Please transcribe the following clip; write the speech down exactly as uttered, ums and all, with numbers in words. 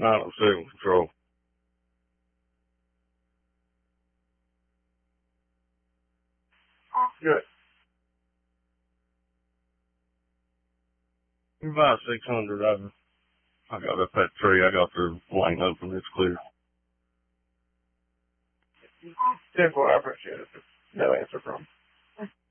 nine oh seven control. Good. About six hundred. I, I got up that tree. I got the lane open. It's clear. ten four, I appreciate it. No answer from.